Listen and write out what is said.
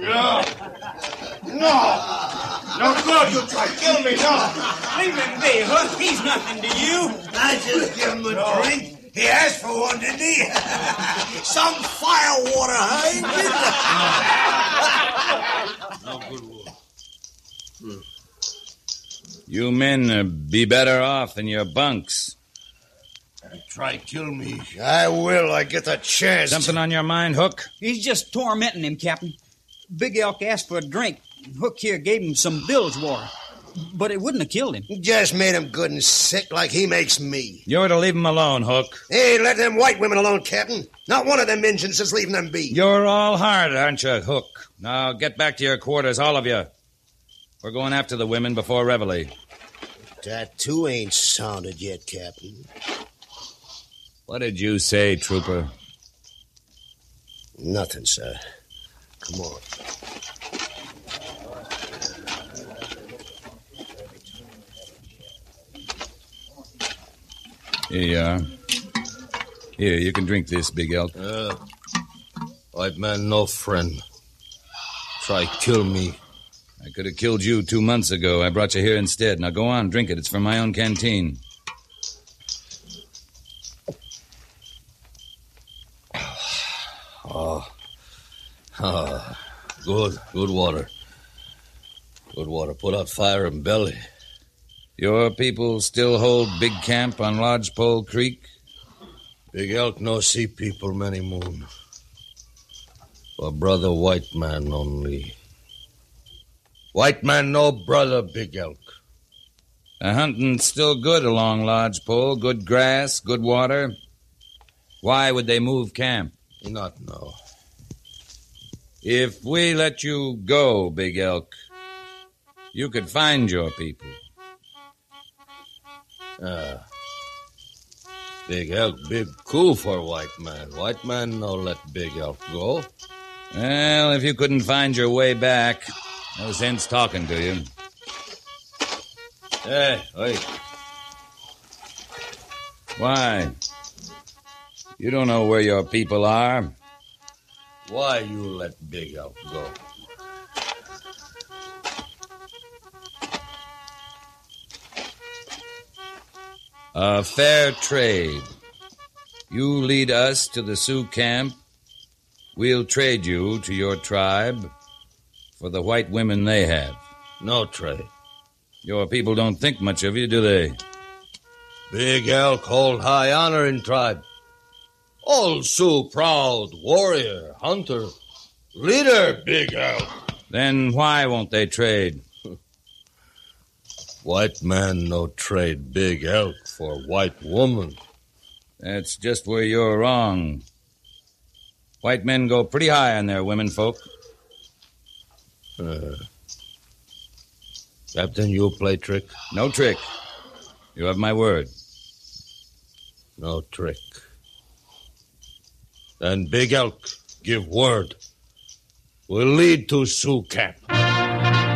No, good, you try to kill me, no. Leave him be, Hook. He's nothing to you. I just give him a drink. He asked for one, didn't he? Some firewater, huh? No good one. You men be better off in your bunks. Try kill me. I will. I get the chance. Something on your mind, Hook? He's just tormenting him, Captain. Big Elk asked for a drink. Hook here gave him some bilge water. But it wouldn't have killed him. Just made him good and sick like he makes me. You're to leave him alone, Hook. Hey, let them white women alone, Captain. Not one of them Injuns is leaving them be. You're all hard, aren't you, Hook? Now get back to your quarters, all of you. We're going after the women before Reveille. That too ain't sounded yet, Captain. What did you say, Trooper? Nothing, sir. Come on. Here you are. Here, you can drink this, Big Elk. White man, no friend. Try kill me. I could have killed you 2 months ago. I brought you here instead. Now go on, drink it. It's from my own canteen. Good water. Good water. Put out fire in belly. Your people still hold big camp on Lodgepole Creek? Big Elk no see people many moon. For brother white man only. White man no brother Big Elk. The hunting's still good along Lodgepole. Good grass, good water. Why would they move camp? Not know. If we let you go, Big Elk, you could find your people. Big Elk, big cool for white man. White man no let Big Elk go. Well, if you couldn't find your way back, no sense talking to you. Hey, wait. Why? You don't know where your people are. Why you let Big Elk go? A fair trade. You lead us to the Sioux camp. We'll trade you to your tribe for the white women they have. No trade. Your people don't think much of you, do they? Big Elk hold high honor in tribe. Old Sioux proud, warrior, hunter, leader, Big Elk. Then why won't they trade? White man no trade Big Elk for white woman. That's just where you're wrong. White men go pretty high on their women folk. Captain, you play trick? No trick. You have my word. No trick. Then Big Elk give word. We'll lead to Sioux camp.